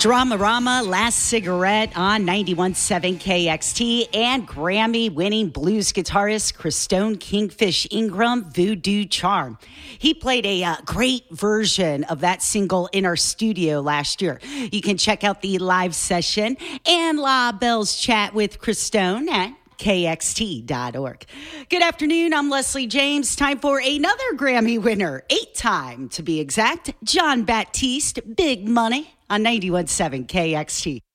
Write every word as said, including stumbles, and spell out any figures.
Dramarama, Last Cigarette on ninety-one point seven K X T, and Grammy-winning blues guitarist Christone Kingfish Ingram, Voodoo Charm. He played a uh, great version of that single in our studio last year. You can check out the live session and La Belle's chat with Christone at K X T dot org. Good afternoon. I'm Leslie James. Time for another Grammy winner, eight-time to be exact, Jon Batiste, Big Money on ninety-one point seven K X T.